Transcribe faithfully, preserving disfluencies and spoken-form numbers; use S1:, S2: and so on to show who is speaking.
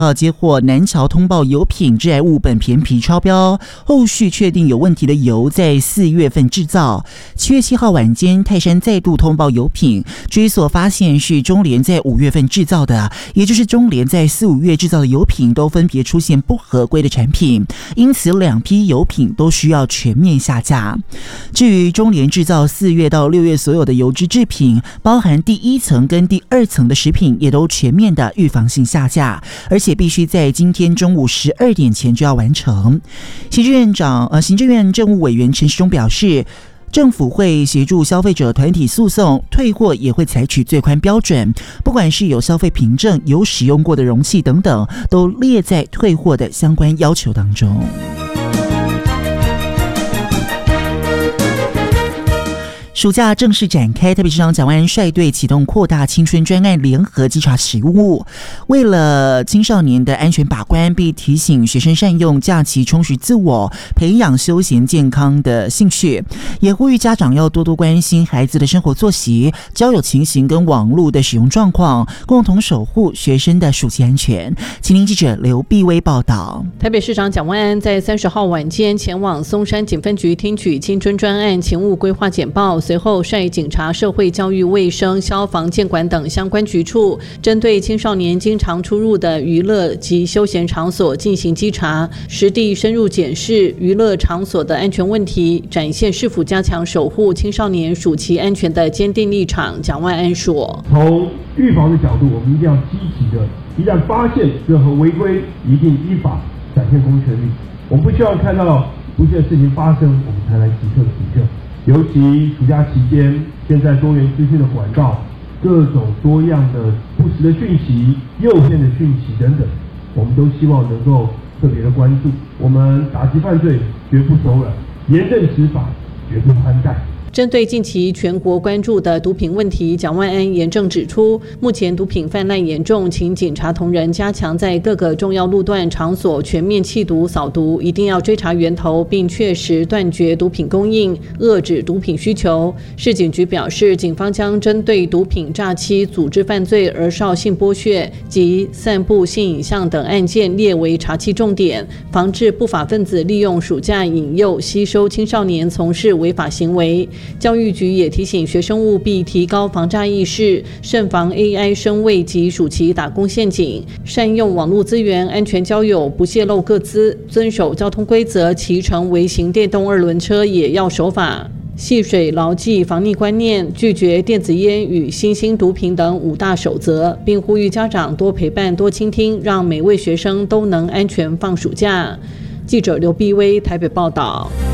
S1: 呃，接获南桥通报油品致癌物苯醃醚超标，后续确定有问题的油在四月份制造。七月七号晚间，泰山再度通报油品，追索发现是中联在五月份制造的，也就是中联在四五月制造的油品都分别出现不合规的产品，因此两批油品都需要全面下架。至于中联制造四月到六月所有的油脂制品，包含第一层跟第二层的食品，也都全面的预防性下架，而且必须在今天中午十二点前就要完成。行政院长呃，行政院政务委员陈时中表示，政府会协助消费者团体诉讼，退货也会采取最宽标准，不管是有消费凭证、有使用过的容器等等，都列在退货的相关要求当中。暑假正式展开，特别市长蒋万安率队启动扩大青春专案联合稽查实务。为了青少年的安全把关，并提醒学生善用假期充实自我，培养休闲健康的兴趣，也呼吁家长要多多关心孩子的生活作息、交友情形跟网络的使用状况，共同守护学生的暑期安全。请听记者刘碧薇报道。
S2: 台北市长蒋万安在三十号晚间前往松山警分局听取青春专案勤务规划简报，随后率警察、社会教育、卫生、消防、建管等相关局处，针对青少年经常出入的娱乐及休闲场所进行稽查，实地深入检视娱乐场所的安全问题，展现市府加强守护青少年暑期安全的坚定立场。蒋万安说：“
S3: 从预防的角度，我们一定要积极的，一旦发现任何违规，一定依法展现公权力。我们不希望看到不幸的事情发生，我们才来即刻的补救。尤其暑假期间，现在多元资讯的管道，各种多样的不实的讯息、诱骗的讯息等等，我们都希望能够特别的关注。我们打击犯罪绝不手软，严正执法绝不宽待。”
S2: 针对近期全国关注的毒品问题，蒋万安严正指出，目前毒品泛滥严重，请警察同仁加强在各个重要路段场所全面缉毒扫毒，一定要追查源头，并确实断绝毒品供应，遏制毒品需求。市警局表示，警方将针对毒品诈欺、组织犯罪、儿少性剥削及散布性影像等案件列为查缉重点，防治不法分子利用暑假引诱、吸收青少年从事违法行为。教育局也提醒学生务必提高防诈意识，慎防 A I 生位及暑期打工陷阱，善用网络资源，安全交友，不泄露个资，遵守交通规则，骑乘微型电动二轮车也要守法。细水牢记防溺观念，拒绝电子烟与新兴毒品等五大守则，并呼吁家长多陪伴、多倾听，让每位学生都能安全放暑假。记者刘碧薇台北报道。